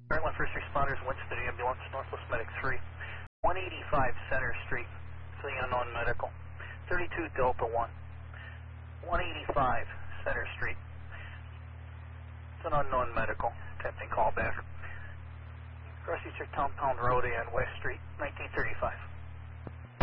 Maryland First Responders, Winston Ambulance, Northwest Medic 3. 185 Center Street, to the unknown medical. 32 Delta 1. 185 Center Street. It's an unknown medical. Attempting callback. Cross Eastern Compound Road and West Street, 1935.